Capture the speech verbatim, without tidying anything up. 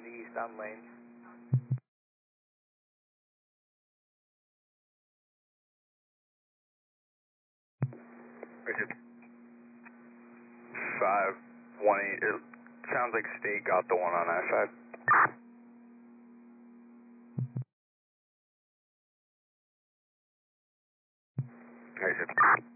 the eastbound lanes. five one eight, it sounds like State got the one on I five. Roger.